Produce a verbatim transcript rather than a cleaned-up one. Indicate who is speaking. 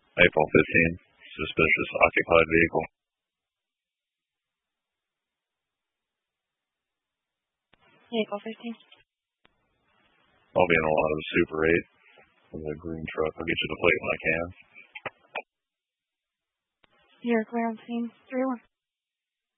Speaker 1: April fifteenth, suspicious occupied vehicle.
Speaker 2: April fifteenth.
Speaker 1: I'll be in a lot of the Super eight with a green truck. I'll get you the plate when I can.
Speaker 2: You're clear on scene. three one.